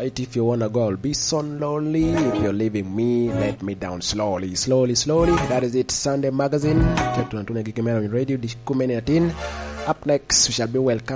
right. If you wanna go, I'll be so lonely. If you're leaving me, let me down slowly. That is it. Sunday Magazine. Radio. Up next, we shall be welcome.